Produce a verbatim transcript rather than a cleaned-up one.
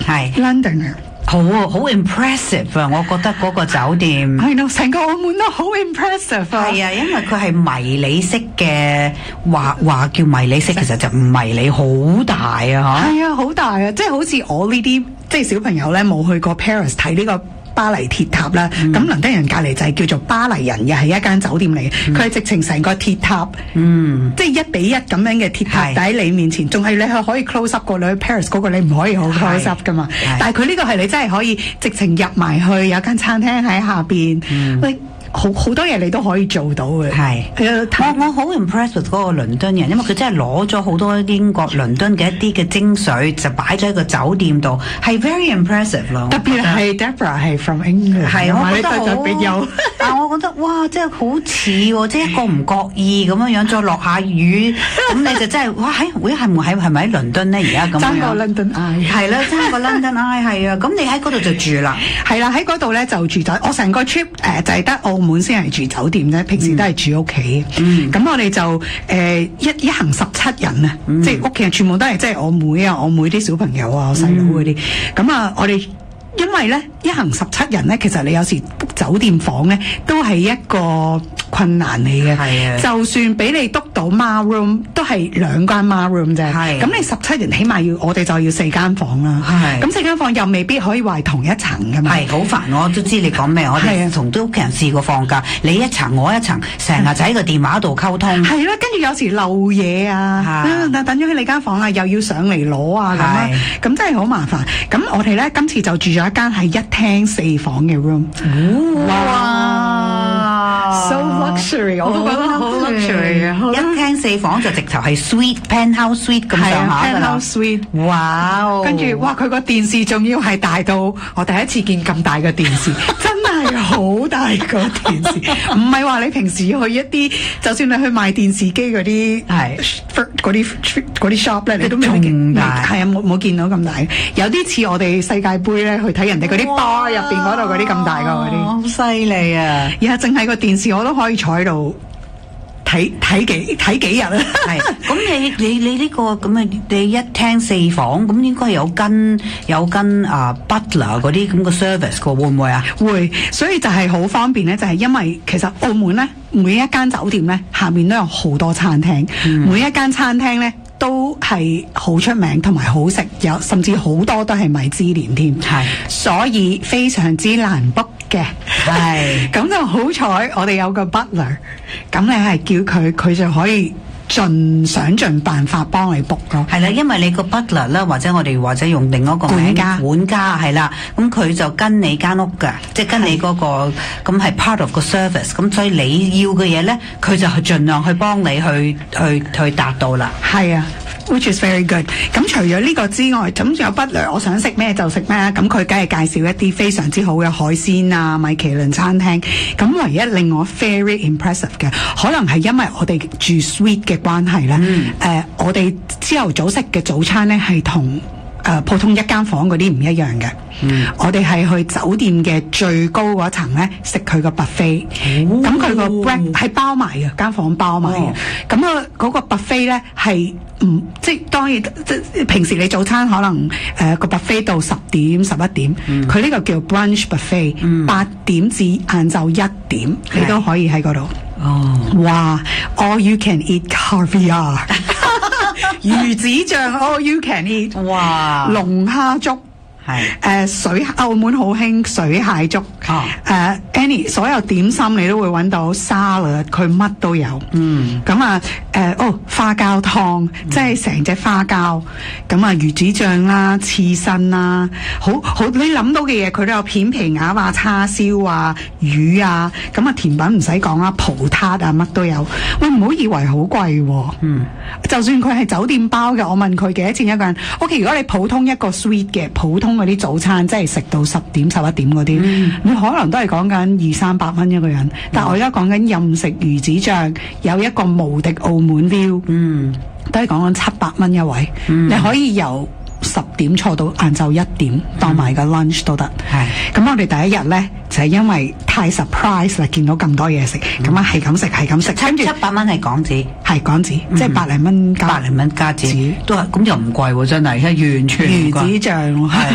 係 Londoner。 好好 impressive 啊！我覺得嗰個酒店係咯，成個澳門都好 impressive 啊！ 係啊，因為佢係迷你式嘅，話話叫迷你式，其實就唔迷你，好大啊！嚇， 係啊，好大啊！即係好似我呢啲即係小朋友咧，冇去過 Paris 睇呢個巴黎鐵塔啦，咁倫敦人隔離就係叫做巴黎人，又係一間酒店嚟嘅。佢係直情成個鐵塔，嗯，即係一比一咁樣嘅鐵塔喺你面前，仲係你係可以 close up 過。你去 Paris 嗰個你唔可以好 close up 噶嘛。但係佢呢個係你真係可以直情入埋去，有間餐廳喺下邊，喂。好好多嘢你都可以做到嘅， 係。我我好 impressed with 嗰個倫敦人，因為佢真係攞咗好多英國倫敦嘅一啲嘅精髓，就擺咗喺個酒店度，係 very impressive 咯。 特別係 Deborah 係 from England， 係我覺得好。 特別有， 但我覺得哇，真係好似喎，即係一個唔覺意咁樣樣，再落下雨，咁你就真係哇喺會係唔係係咪喺倫敦咧？而家咁樣。爭個 London Eye 係啦，爭個 London Eye 係啊，咁你喺嗰度就住啦。 係啦，喺嗰度咧就住咗。我成個 trip 誒就係得澳門先係住酒店啫，平時都係住屋企。嗯，咁我哋就誒、呃、一一行十七人啊，嗯、即係屋企人全部都係即係我妹啊，我妹啲小朋友啊，我細佬嗰啲。咁啊、嗯，我哋因為咧一行十七人咧，其實你有時 book 酒店房咧都係一個困難嚟嘅。係啊，就算俾你 book 到 mar room， 都係兩間 mar room 啫。係，咁你十七人起碼要我哋就要四間房啦。係，咁四間房又未必可以話係同一層噶嘛。係，好煩，我都知你講咩。我哋同啲屋企人試過放假，你一層我一層，成日就喺個電話度溝通。係啦，跟住有時漏嘢啊，等等咗喺你間房啊，又要上嚟攞啊咁啊，咁真係好麻煩。咁我哋咧今次就住咗一間係一廳四房嘅 room。哇 ！So luxury， 我都覺得好 luxury 啊！ 一廳四房就直頭係 suite penthouse suite 咁上下㗎啦。 penthouse suite， 哇！ 跟住哇，佢個電視仲要係大到我第一次見咁大嘅電視，真係好大個電視，唔係話你平時去一啲，就算你去賣電視機嗰啲係嗰啲嗰啲 shop 咧，你都未見大，係啊，冇冇見到咁大。有啲似我哋世界盃咧去睇人哋嗰啲 bar 入邊嗰度嗰啲咁大個嗰啲， 好犀利啊！ 而家淨係個電視我都可以坐喺度睇睇幾睇幾日啊！ 係咁，你你你呢個咁嘅你一廳四房，咁應該有跟有跟啊 butler 嗰啲咁嘅 service 個會唔會啊？ 會，所以就係好方便咧，就係因為其實澳門咧每一間酒店咧下面都有好多餐廳，嗯、每一間餐廳咧都係好出名同埋好食，有甚至好多都係米芝蓮添，係，所以非常之難 book 嘅，係，咁就好彩我哋有個 butler， 咁你係叫佢，佢就可以盡想盡辦法幫你 book 咯。 係啦，因為你個 butler 啦，或者我哋或者用另一個名管家， 管家係啦，咁佢就跟你間屋㗎，即係跟你嗰、嗰個咁係 part of 個 service， 咁所以你要嘅嘢咧，佢就盡量去幫你去去去達到啦。 係啊。Which is very good。咁除咗呢個之外，咁仲有 butler，我想食咩就食咩啦。咁佢梗係介紹一啲非常之好嘅海鮮啊、米其林餐廳。咁唯一令我 very impressive 嘅，可能係因為我哋住 suite 嘅關係咧。誒、嗯呃，我哋朝頭早食嘅早餐咧係同誒普通一間房嗰啲唔一樣嘅。嗯、我哋係去酒店嘅最高嗰層咧食佢個 buffet，咁佢個 break 係包埋嘅，間房包埋嘅。咁啊嗰個 buffet 咧係唔即係當然即平時你早餐可能誒個 buffet 到十點十一點，佢呢、嗯、個叫 brunch buffet， 八、嗯、點至晏晝一點，你都可以喺嗰度。哦，哇 ！All you can eat caviar， 魚子醬 all you can eat， 哇！龍蝦粥。係誒、呃、水澳門好興水蟹粥，誒、uh, any 所有點心你都會揾到沙律，佢乜都有。嗯，咁啊誒哦花膠湯，嗯、即係成隻花膠，咁啊魚子醬啦、刺身啦，好好你諗到嘅嘢佢都有，片皮鴨啊、叉燒啊、魚啊，咁啊甜品唔使講啦，葡撻啊乜都有。喂，唔好以為好貴喎。嗯，就算佢係酒店包嘅，我問佢幾多錢一個人 ？OK， 如果你普通一個 suite 嘅普通。嗰啲早餐即係食到十點十一點嗰啲，嗯、你可能都係講緊二三百蚊一個人。嗯、但係我而家講緊任食魚子醬，有一個無敵澳門 view，嗯，都係講緊七百蚊一位。嗯、你可以由十點坐到晏晝一點，當埋個 lunch 都得。係、嗯，咁我哋第一日咧就係、是、因為太 surprise 啦，見到咁多嘢食，咁啊係咁食係咁食，跟住七百蚊係港紙， 係港紙，嗯、即係百零蚊加百零蚊加紙，都係咁又唔貴喎，真係，完全唔貴。 魚子醬係。